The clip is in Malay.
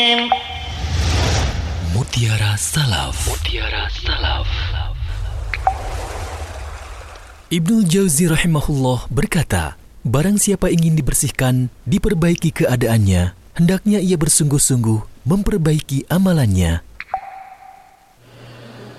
Mutiara Salaf. Mutiara Salaf. Ibnul Jauzi rahimahullah berkata, barang siapa ingin dibersihkan, diperbaiki keadaannya, hendaknya ia bersungguh-sungguh memperbaiki amalannya.